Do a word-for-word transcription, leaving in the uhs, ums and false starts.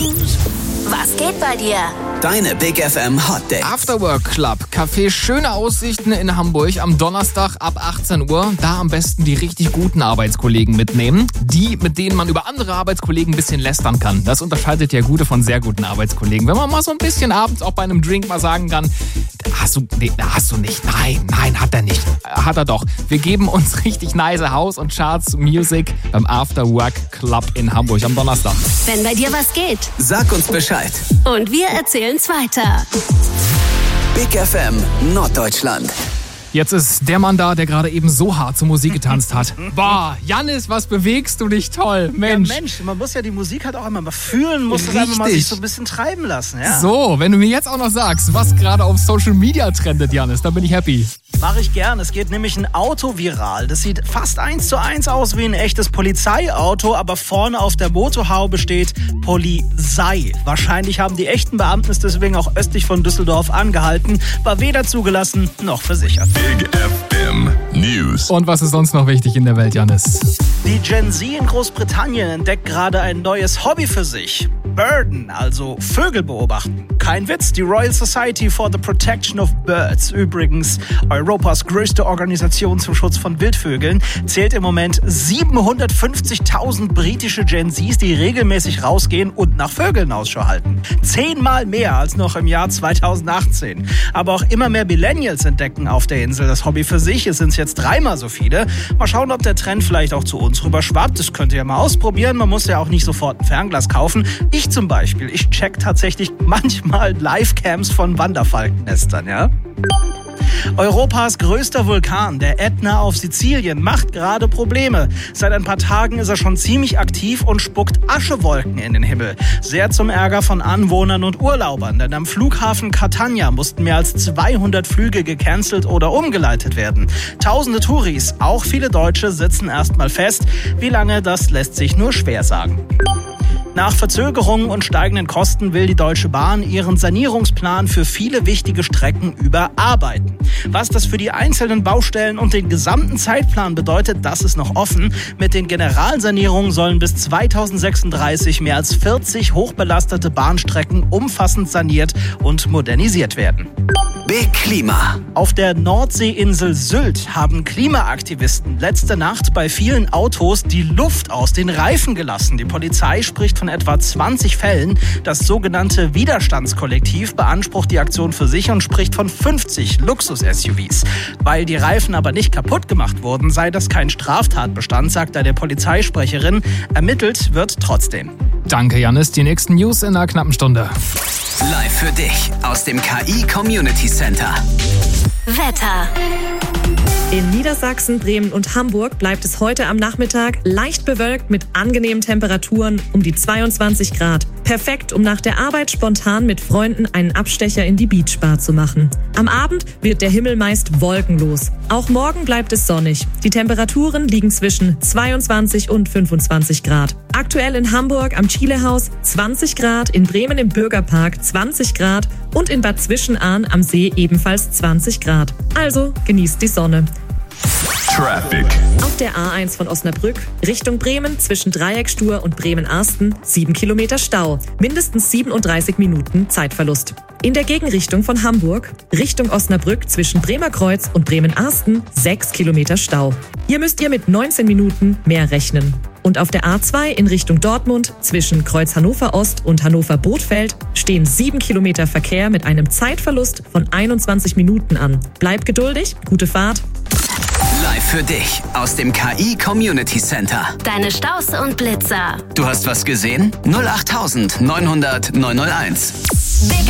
Was geht bei dir? Deine Big F M Hot Dates. Afterwork Club. Café Schöne Aussichten in Hamburg am Donnerstag ab achtzehn Uhr. Da am besten die richtig guten Arbeitskollegen mitnehmen. Die, mit denen man über andere Arbeitskollegen ein bisschen lästern kann. Das unterscheidet ja gute von sehr guten Arbeitskollegen. Wenn man mal so ein bisschen abends auch bei einem Drink mal sagen kann, hast du, nee, hast du nicht. Nein, nein, hat er nicht. Hat er doch. Wir geben uns richtig nice House- und Charts-Music beim Afterwork Club in Hamburg am Donnerstag. Wenn bei dir was geht. Sag uns Bescheid. Und wir erzählen's weiter. Big F M Norddeutschland. Jetzt ist der Mann da, der gerade eben so hart zur Musik getanzt hat. Boah, Jannis, was bewegst du dich toll, Mensch. Ja, Mensch, man muss ja die Musik halt auch immer mal fühlen, muss das einfach mal sich so ein bisschen treiben lassen. Ja. So, wenn du mir jetzt auch noch sagst, was gerade auf Social Media trendet, Jannis, dann bin ich happy. Mache ich gern. Es geht nämlich ein Auto viral. Das sieht fast eins zu eins aus wie ein echtes Polizeiauto, aber vorne auf der Motorhaube steht Polizei. Wahrscheinlich haben die echten Beamten es deswegen auch östlich von Düsseldorf angehalten, war weder zugelassen noch versichert. Big F M News. Und was ist sonst noch wichtig in der Welt, Jannis? Die Gen Z in Großbritannien entdeckt gerade ein neues Hobby für sich. Birden, also Vögel beobachten. Kein Witz, die Royal Society for the Protection of Birds, übrigens Europas größte Organisation zum Schutz von Wildvögeln, zählt im Moment siebenhundertfünfzigtausend britische Gen Zs, die regelmäßig rausgehen und nach Vögeln Ausschau halten. Zehnmal mehr als noch im Jahr zweitausendachtzehn. Aber auch immer mehr Millennials entdecken auf der Insel das Hobby für sich. Es sind jetzt dreimal so viele. Mal schauen, ob der Trend vielleicht auch zu uns rüber schwappt. Das könnt ihr ja mal ausprobieren. Man muss ja auch nicht sofort ein Fernglas kaufen. Ich zum Beispiel, ich check tatsächlich manchmal Livecams von Wanderfalkennestern, ja? Europas größter Vulkan, der Ätna auf Sizilien, macht gerade Probleme. Seit ein paar Tagen ist er schon ziemlich aktiv und spuckt Aschewolken in den Himmel. Sehr zum Ärger von Anwohnern und Urlaubern, denn am Flughafen Catania mussten mehr als zweihundert Flüge gecancelt oder umgeleitet werden. Tausende Touris, auch viele Deutsche, sitzen erstmal fest. Wie lange, das lässt sich nur schwer sagen. Nach Verzögerungen und steigenden Kosten will die Deutsche Bahn ihren Sanierungsplan für viele wichtige Strecken überarbeiten. Was das für die einzelnen Baustellen und den gesamten Zeitplan bedeutet, das ist noch offen. Mit den Generalsanierungen sollen bis zweitausendsechsunddreißig mehr als vierzig hochbelastete Bahnstrecken umfassend saniert und modernisiert werden. Big Klima. Auf der Nordseeinsel Sylt haben Klimaaktivisten letzte Nacht bei vielen Autos die Luft aus den Reifen gelassen. Die Polizei spricht von etwa zwanzig Fällen. Das sogenannte Widerstandskollektiv beansprucht die Aktion für sich und spricht von fünfzig Luxus-S U Vs. Weil die Reifen aber nicht kaputt gemacht wurden, sei das kein Straftatbestand, sagt eine Polizeisprecherin. Ermittelt wird trotzdem. Danke, Jannis. Die nächsten News in einer knappen Stunde. Live für dich aus dem K I Community Center. Wetter. In Niedersachsen, Bremen und Hamburg bleibt es heute am Nachmittag leicht bewölkt mit angenehmen Temperaturen um die zweiundzwanzig Grad. Perfekt, um nach der Arbeit spontan mit Freunden einen Abstecher in die Beachbar zu machen. Am Abend wird der Himmel meist wolkenlos. Auch morgen bleibt es sonnig. Die Temperaturen liegen zwischen zweiundzwanzig und fünfundzwanzig Grad. Aktuell in Hamburg am Chilehaus zwanzig Grad, in Bremen im Bürgerpark zwanzig Grad und in Bad Zwischenahn am See ebenfalls zwanzig Grad. Also genießt die Sonne. Traffic. Auf der A eins von Osnabrück Richtung Bremen zwischen Dreieckstur und Bremen-Arsten sieben Kilometer Stau, mindestens siebenunddreißig Minuten Zeitverlust. In der Gegenrichtung von Hamburg Richtung Osnabrück zwischen Bremerkreuz und Bremen-Arsten sechs Kilometer Stau. Hier müsst ihr mit neunzehn Minuten mehr rechnen. Und auf der A zwei in Richtung Dortmund zwischen Kreuz Hannover Ost und Hannover Bothfeld stehen sieben Kilometer Verkehr mit einem Zeitverlust von einundzwanzig Minuten an. Bleibt geduldig, gute Fahrt. Live für dich aus dem K I Community Center. Deine Staus und Blitzer. Du hast was gesehen? null acht neunhundert neunhunderteins. Big